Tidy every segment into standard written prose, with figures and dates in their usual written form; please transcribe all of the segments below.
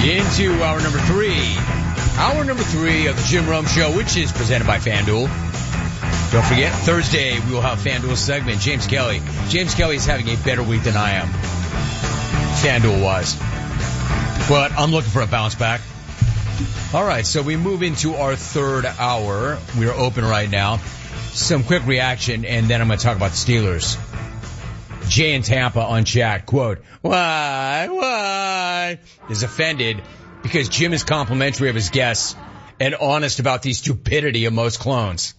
Into hour number three. Hour number three of the Jim Rome Show, which is presented by FanDuel. Don't forget, Thursday we will have FanDuel segment. James Kelly. James Kelly is having a better week than I am, FanDuel-wise. But I'm looking for a bounce back. All right, so we move into our third hour. We are open right now. Some quick reaction, and then I'm going to talk about the Steelers. Jay in Tampa on chat, quote, why, is offended because Jim is complimentary of his guests and honest about the stupidity of most clones.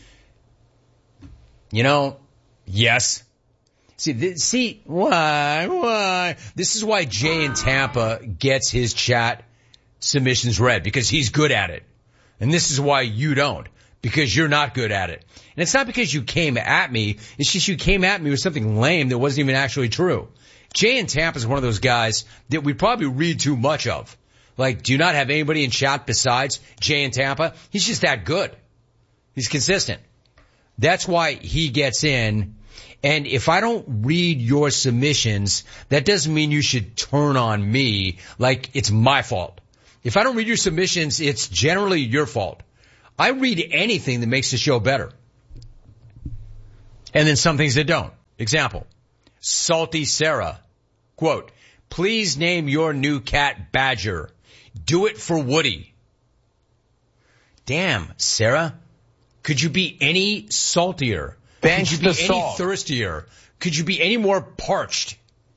You know, yes. See, why? This is why Jay in Tampa gets his chat submissions read, because he's good at it. And this is why you don't, because you're not good at it. And it's not because you came at me, it's just you came at me with something lame that wasn't even actually true. Jay in Tampa is one of those guys that we probably read too much of. Like, do you not have anybody in chat besides Jay in Tampa? He's just that good. He's consistent. That's why he gets in. And if I don't read your submissions, that doesn't mean you should turn on me like it's my fault. If I don't read your submissions, it's generally your fault. I read anything that makes the show better. And then some things that don't. Example, Salty Sarah, quote, please name your new cat Badger. Do it for Woody. Damn, Sarah, could you be any saltier? Could you be any thirstier? Could you be any more parched?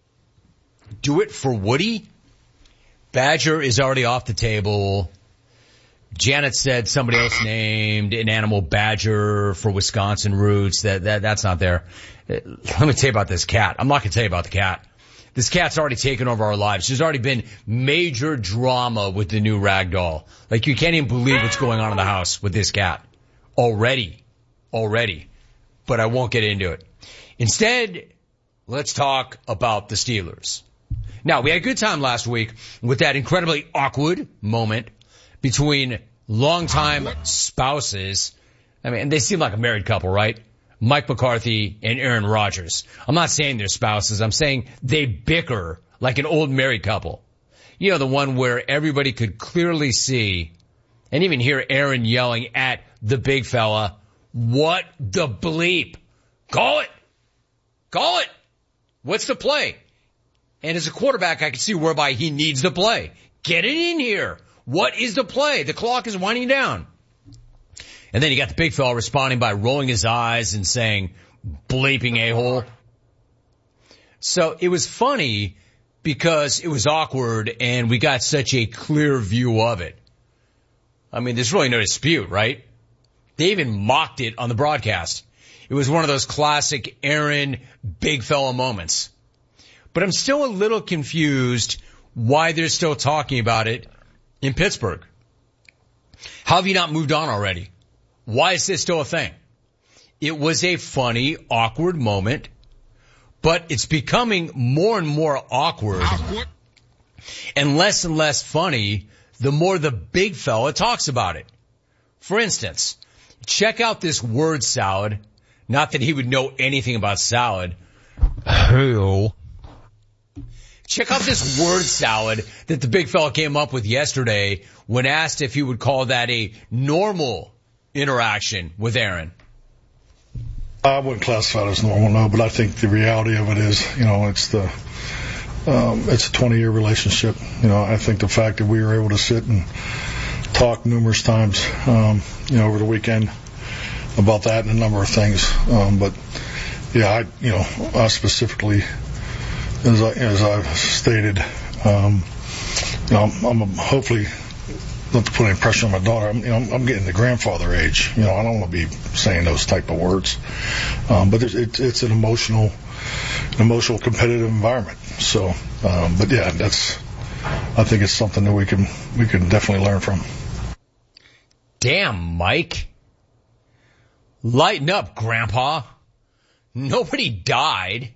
Do it for Woody? Badger is already off the table. Janet said somebody else named an animal Badger for Wisconsin roots. That's not there. Let me tell you about this cat. I'm not going to tell you about the cat. This cat's already taken over our lives. There's already been major drama with the new rag doll. Like, you can't even believe what's going on in the house with this cat. Already. But I won't get into it. Instead, let's talk about the Steelers. Now, we had a good time last week with that incredibly awkward moment between longtime spouses. I mean, they seem like a married couple, right? Mike McCarthy and Aaron Rodgers. I'm not saying they're spouses. I'm saying they bicker like an old married couple. You know, the one where everybody could clearly see and even hear Aaron yelling at the big fella, what the bleep? Call it. What's the play? And as a quarterback, I can see whereby he needs the play. Get it in here. What is the play? The clock is winding down. And then you got the big fella responding by rolling his eyes and saying, bleeping a-hole. So it was funny because it was awkward and we got such a clear view of it. I mean, there's really no dispute, right? They even mocked it on the broadcast. It was one of those classic Aaron big fella moments. But I'm still a little confused why they're still talking about it in Pittsburgh. How have you not moved on already? Why is this still a thing? It was a funny, awkward moment, but it's becoming more and more awkward and less funny the more the big fella talks about it. For instance, check out this word salad. Not that he would know anything about salad. Hell. Check out this word salad that the big fella came up with yesterday when asked if he would call that a normal interaction with Aaron. I wouldn't classify it as normal, no, but I think the reality of it is, it's a 20-year relationship. I think the fact that we were able to sit and talk numerous times, over the weekend about that and a number of things. But yeah, I specifically, as I've stated, I'm hopefully not to put any pressure on my daughter. I'm getting the grandfather age. I don't want to be saying those type of words. But it's an emotional competitive environment. So, but yeah, I think it's something that we can definitely learn from. Damn, Mike. Lighten up, Grandpa. Nobody died.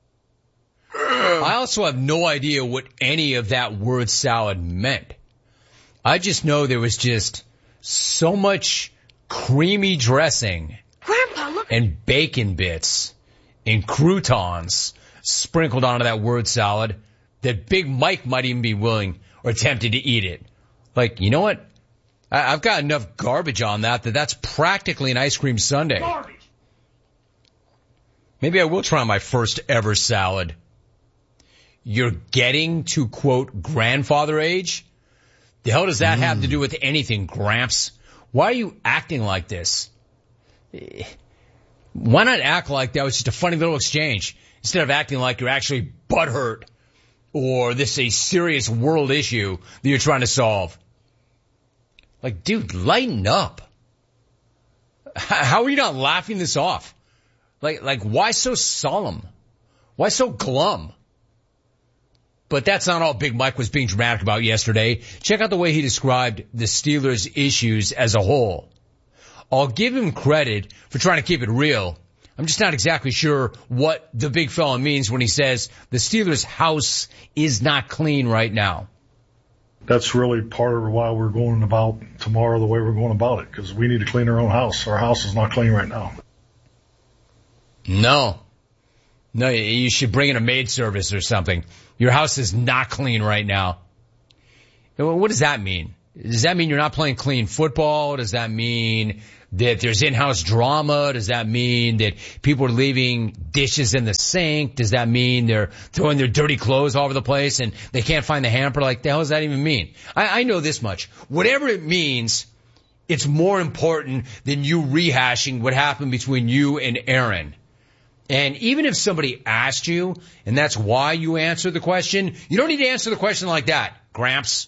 I also have no idea what any of that word salad meant. I just know there was just so much creamy dressing and bacon bits and croutons sprinkled onto that word salad that Big Mike might even be willing, or tempted to eat it. Like, you know what? I've got enough garbage on that's practically an ice cream sundae. Garbage. Maybe I will try my first ever salad. You're getting to, quote, grandfather age? The hell does that have to do with anything, Gramps? Why are you acting like this? Why not act like that was just a funny little exchange instead of acting like you're actually butthurt or this is a serious world issue that you're trying to solve? Like, dude, lighten up. How are you not laughing this off? Like, why so solemn? Why so glum? But that's not all Big Mike was being dramatic about yesterday. Check out the way he described the Steelers' issues as a whole. I'll give him credit for trying to keep it real. I'm just not exactly sure what the big fella means when he says the Steelers' house is not clean right now. That's really part of why we're going about tomorrow the way we're going about it, because we need to clean our own house. Our house is not clean right now. No, you should bring in a maid service or something. Your house is not clean right now. What does that mean? Does that mean you're not playing clean football? Does that mean that there's in-house drama? Does that mean that people are leaving dishes in the sink? Does that mean they're throwing their dirty clothes all over the place and they can't find the hamper? Like, the hell does that even mean? I know this much. Whatever it means, it's more important than you rehashing what happened between you and Aaron. And even if somebody asked you, and that's why you answered the question, you don't need to answer the question like that, Gramps.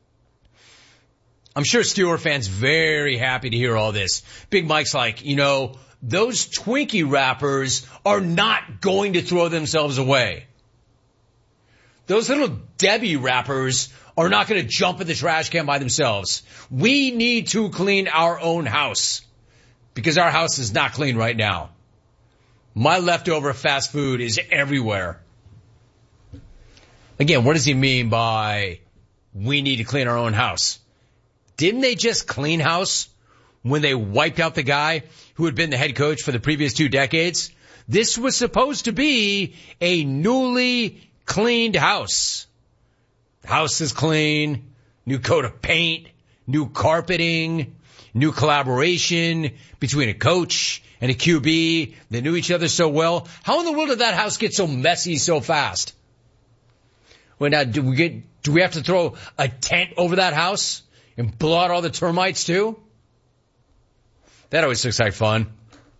I'm sure Steeler fans very happy to hear all this. Big Mike's like, those Twinkie wrappers are not going to throw themselves away. Those little Debbie wrappers are not going to jump in the trash can by themselves. We need to clean our own house because our house is not clean right now. My leftover fast food is everywhere. Again, what does he mean by we need to clean our own house? Didn't they just clean house when they wiped out the guy who had been the head coach for the previous 2 decades? This was supposed to be a newly cleaned house. The house is clean, new coat of paint, new carpeting, new collaboration between a coach and a QB that knew each other so well. How in the world did that house get so messy so fast? Well, now, do we have to throw a tent over that house and blow out all the termites too? That always looks like fun.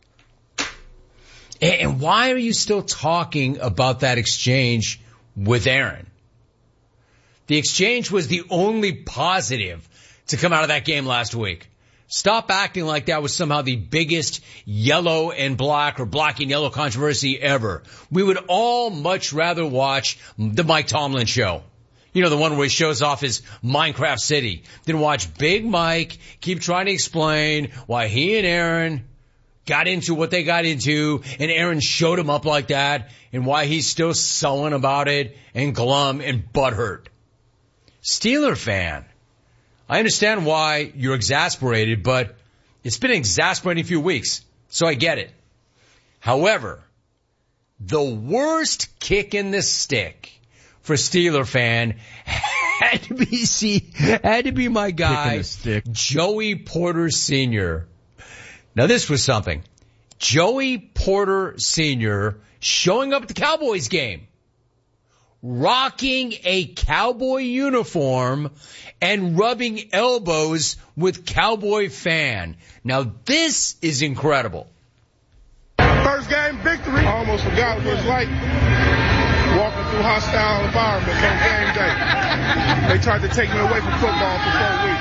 And why are you still talking about that exchange with Aaron? The exchange was the only positive to come out of that game last week. Stop acting like that was somehow the biggest yellow and black or black and yellow controversy ever. We would all much rather watch the Mike Tomlin show. The one where he shows off his Minecraft city. Then watch Big Mike keep trying to explain why he and Aaron got into what they got into, and Aaron showed him up like that, and why he's still sullen about it, and glum and butthurt. Steeler fan, I understand why you're exasperated, but it's been an exasperating few weeks, so I get it. However, the worst kick in the stick for Steeler fan had to be my guy, Joey Porter Sr. Now this was something. Joey Porter Sr. showing up at the Cowboys game, rocking a Cowboy uniform and rubbing elbows with Cowboy fan. Now this is incredible. First game victory. I almost forgot what it's like walking through hostile environments on game day. They tried to take me away from football for 4 weeks.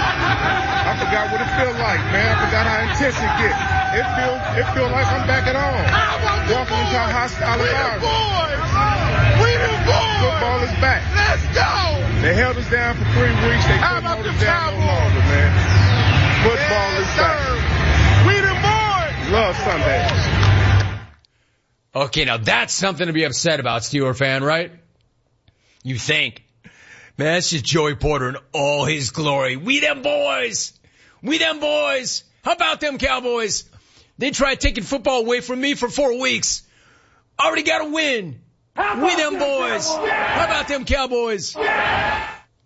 I forgot what it feels like, man. I forgot how intense it gets. It feels like I'm back at home. Walking into a hostile environment. We the boys! Football is back. Let's go! They held us down for 3 weeks. They couldn't hold us down no longer, man. Football is back. We the boys! Love Sundays. Okay, now that's something to be upset about, Steeler fan, right? You think. Man, that's just Joey Porter in all his glory. We them boys! We them boys! How about them Cowboys? They tried taking football away from me for 4 weeks. Already got a win. We them boys! How about them Cowboys?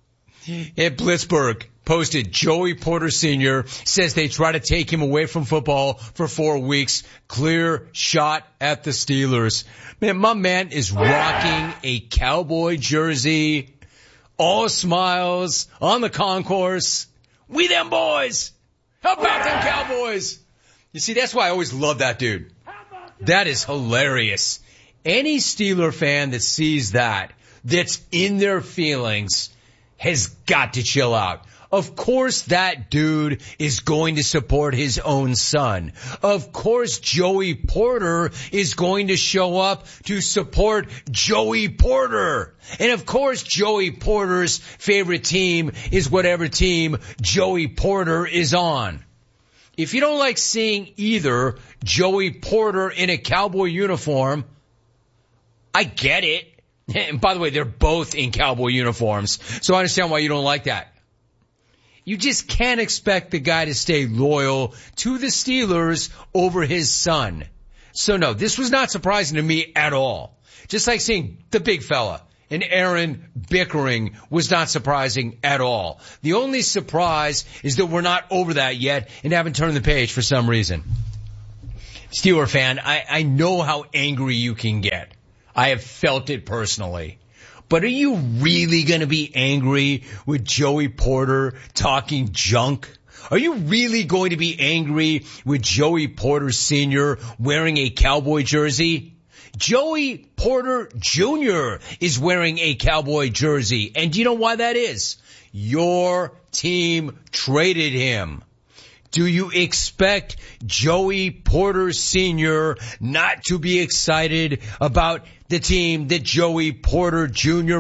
at Blitzburg posted, Joey Porter Sr. says they try to take him away from football for 4 weeks. Clear shot at the Steelers. Man, my man is rocking a Cowboy jersey. All smiles on the concourse. We them boys. How about them Cowboys? You see, that's why I always love that dude. That is hilarious. Any Steeler fan that sees that, that's in their feelings, has got to chill out. Of course that dude is going to support his own son. Of course Joey Porter is going to show up to support Joey Porter. And of course Joey Porter's favorite team is whatever team Joey Porter is on. If you don't like seeing either Joey Porter in a Cowboy uniform, I get it. And by the way, they're both in Cowboy uniforms, so I understand why you don't like that. You just can't expect the guy to stay loyal to the Steelers over his son. So no, this was not surprising to me at all. Just like seeing the big fella and Aaron bickering was not surprising at all. The only surprise is that we're not over that yet and haven't turned the page for some reason. Steeler fan, I know how angry you can get. I have felt it personally. But are you really going to be angry with Joey Porter talking junk? Are you really going to be angry with Joey Porter Sr. wearing a Cowboy jersey? Joey Porter Jr. is wearing a Cowboy jersey. And do you know why that is? Your team traded him. Do you expect Joey Porter Sr. not to be excited about the team that Joey Porter Jr.